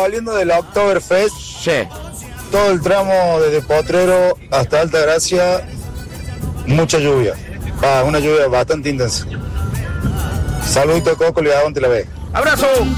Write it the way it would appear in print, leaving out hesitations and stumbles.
volviendo del Oktoberfest. Sí. Todo el tramo desde Potrero hasta Altagracia, mucha lluvia. Una lluvia bastante intensa. Saludito, Coco, le hago ante la vez. ¡Abrazo!